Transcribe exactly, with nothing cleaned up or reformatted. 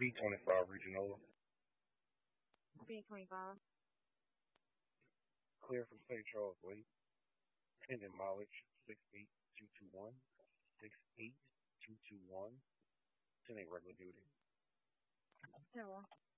B twenty-five Regional. B twenty-five. Clear from Saint Charles Lake. Pending mileage six eight two two one. six eight two two one. Ten regular duty. Zero.